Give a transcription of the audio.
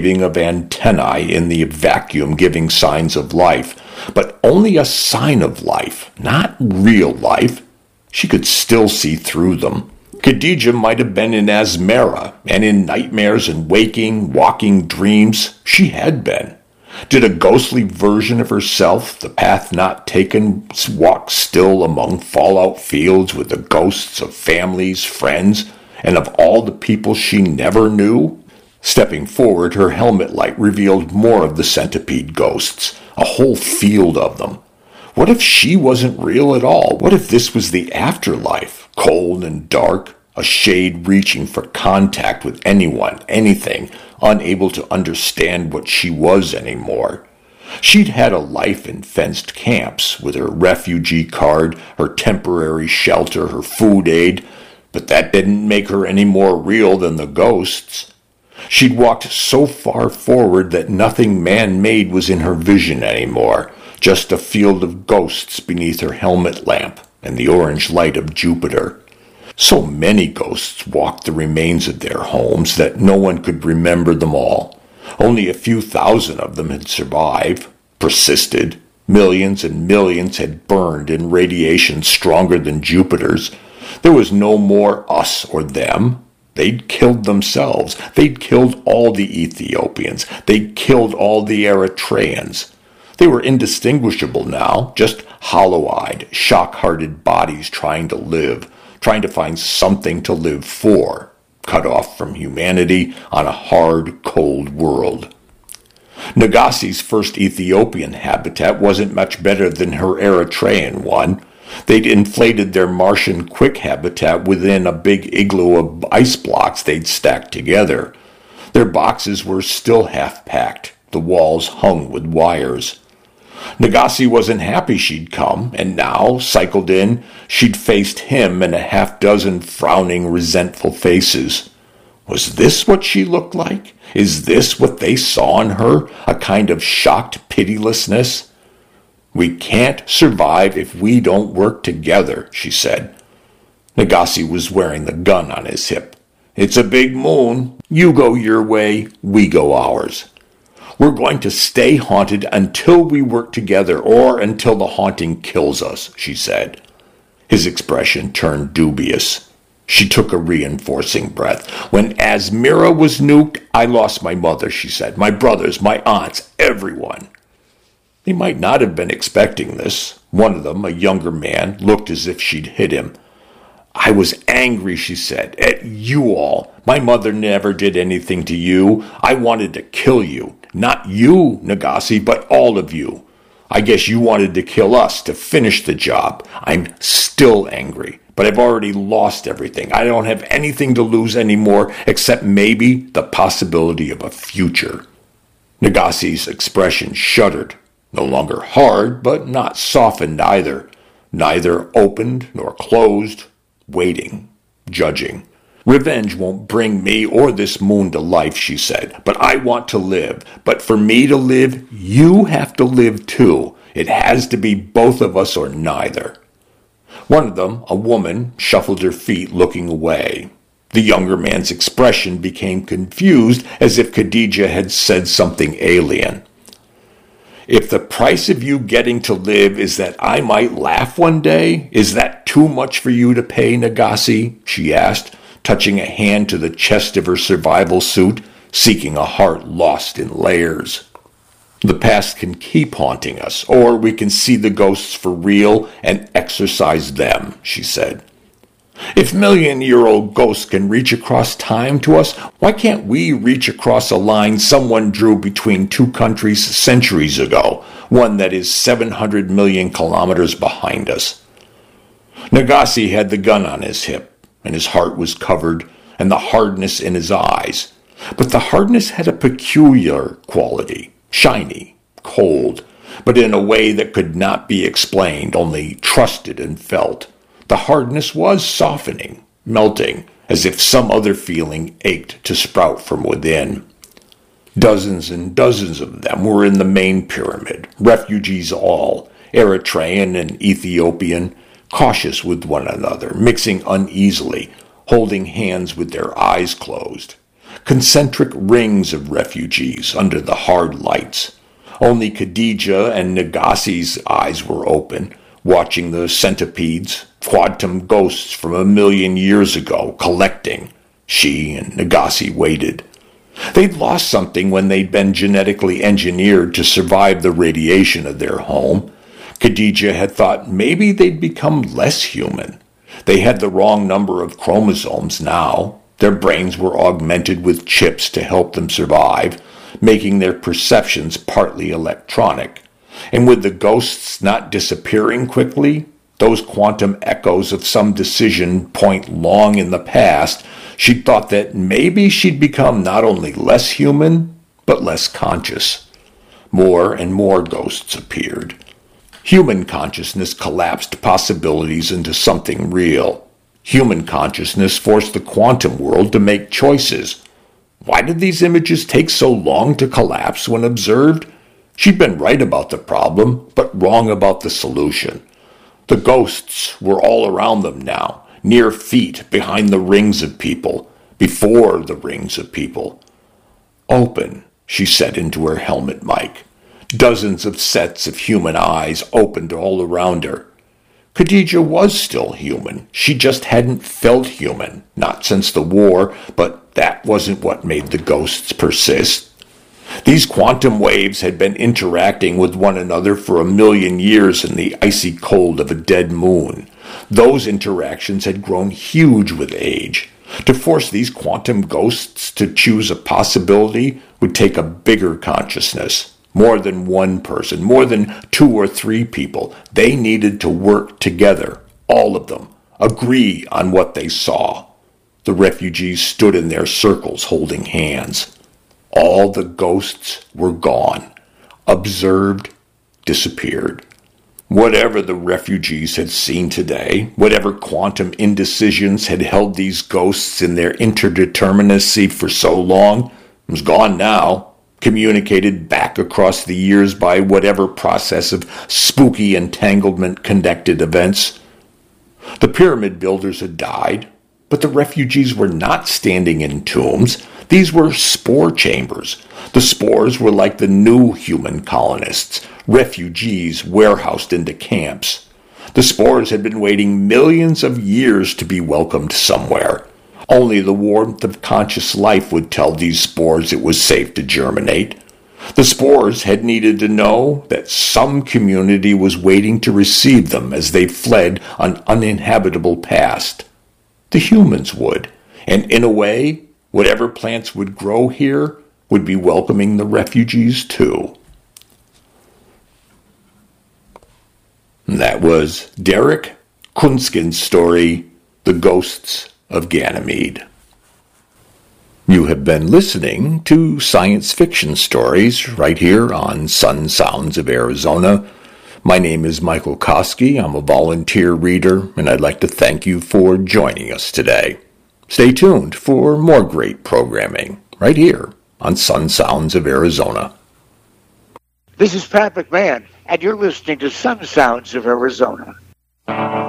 weaving of antennae in the vacuum giving signs of life, but only a sign of life, not real life. She could still see through them. Khadija might have been in Asmara, and in nightmares and waking, walking dreams, she had been. Did a ghostly version of herself, the path not taken, walk still among fallout fields with the ghosts of families, friends, and of all the people she never knew? Stepping forward, her helmet light revealed more of the centipede ghosts, a whole field of them. What if she wasn't real at all? What if this was the afterlife, cold and dark, a shade reaching for contact with anyone, anything, unable to understand what she was anymore? She'd had a life in fenced camps, with her refugee card, her temporary shelter, her food aid, but that didn't make her any more real than the ghosts. She'd walked so far forward that nothing man-made was in her vision anymore, just a field of ghosts beneath her helmet lamp and the orange light of Jupiter. So many ghosts walked the remains of their homes that no one could remember them all. Only a few thousand of them had survived, persisted. Millions and millions had burned in radiation stronger than Jupiter's. There was no more us or them. They'd killed themselves. They'd killed all the Ethiopians. They'd killed all the Eritreans. They were indistinguishable now, just hollow-eyed, shock-hearted bodies trying to live, trying to find something to live for, cut off from humanity on a hard, cold world. Nagassi's first Ethiopian habitat wasn't much better than her Eritrean one. They'd inflated their Martian quick habitat within a big igloo of ice blocks they'd stacked together. Their boxes were still half-packed, the walls hung with wires. Nagassi wasn't happy she'd come, and now, cycled in, she'd faced him and a half-dozen frowning, resentful faces. Was this what she looked like? Is this what they saw in her? A kind of shocked pitilessness? "We can't survive if we don't work together," she said. Nagassi was wearing the gun on his hip. "It's a big moon. You go your way, we go ours. We're going to stay haunted until we work together or until the haunting kills us," she said. His expression turned dubious. She took a reinforcing breath. "When Asmira was nuked, I lost my mother," she said. "My brothers, my aunts, everyone." They might not have been expecting this. One of them, a younger man, looked as if she'd hit him. "I was angry," she said, "at you all. My mother never did anything to you. I wanted to kill you. Not you, Nagassi, but all of you. I guess you wanted to kill us to finish the job. I'm still angry, but I've already lost everything. I don't have anything to lose anymore except maybe the possibility of a future." Nagassi's expression shuddered. No longer hard, but not softened either. Neither opened nor closed. Waiting. Judging. "Revenge won't bring me or this moon to life," she said. "But I want to live. But for me to live, you have to live too. It has to be both of us or neither." One of them, a woman, shuffled her feet, looking away. The younger man's expression became confused, as if Khadija had said something alien. "If the price of you getting to live is that I might laugh one day, is that too much for you to pay, Nagassi?" she asked, touching a hand to the chest of her survival suit, seeking a heart lost in layers. "The past can keep haunting us, or we can see the ghosts for real and exorcise them," she said. "If million-year-old ghosts can reach across time to us, why can't we reach across a line someone drew between two countries centuries ago, one that is 700 million kilometers behind us?" Nagassi had the gun on his hip, and his heart was covered, and the hardness in his eyes. But the hardness had a peculiar quality, shiny, cold, but in a way that could not be explained, only trusted and felt. The hardness was softening, melting, as if some other feeling ached to sprout from within. Dozens and dozens of them were in the main pyramid, refugees all, Eritrean and Ethiopian, cautious with one another, mixing uneasily, holding hands with their eyes closed. concentric rings of refugees under the hard lights. Only Khadija and Nagassi's eyes were open, watching the centipedes, quantum ghosts from 1,000,000 years ago, collecting. She and Nagassi waited. They'd lost something when they'd been genetically engineered to survive the radiation of their home. Khadija had thought maybe they'd become less human. They had the wrong number of chromosomes now. Their brains were augmented with chips to help them survive, making their perceptions partly electronic. And with the ghosts not disappearing quickly, those quantum echoes of some decision point long in the past, she thought that maybe she'd become not only less human, but less conscious. More and more ghosts appeared. Human consciousness collapsed possibilities into something real. Human consciousness forced the quantum world to make choices. Why did these images take so long to collapse when observed? She'd been right about the problem, but wrong about the solution. The ghosts were all around them now, near feet, behind the rings of people, before the rings of people. "Open," she said into her helmet mic. Dozens of sets of human eyes opened all around her. Khadija was still human. She just hadn't felt human, not since the war, but that wasn't what made the ghosts persist. These quantum waves had been interacting with one another for 1,000,000 years in the icy cold of a dead moon. Those interactions had grown huge with age. To force these quantum ghosts to choose a possibility would take a bigger consciousness. More than one person, more than 2 or 3 people. They needed to work together, all of them, agree on what they saw. The refugees stood in their circles holding hands. All the ghosts were gone. Observed, disappeared. Whatever the refugees had seen today, whatever quantum indecisions had held these ghosts in their interdeterminacy for so long, was gone now, communicated back across the years by whatever process of spooky entanglement connected events. The pyramid builders had died, but the refugees were not standing in tombs. These were spore chambers. The spores were like the new human colonists, refugees warehoused into camps. The spores had been waiting millions of years to be welcomed somewhere. Only the warmth of conscious life would tell these spores it was safe to germinate. The spores had needed to know that some community was waiting to receive them as they fled an uninhabitable past. The humans would, and in a way, whatever plants would grow here would be welcoming the refugees too. And that was Derek Kunskin's story, The Ghosts of Ganymede. You have been listening to science fiction stories right here on Sun Sounds of Arizona. My name is Michael Koski. I'm a volunteer reader, and I'd like to thank you for joining us today. Stay tuned for more great programming right here on Sun Sounds of Arizona. This is Pat McMahon, and you're listening to Sun Sounds of Arizona.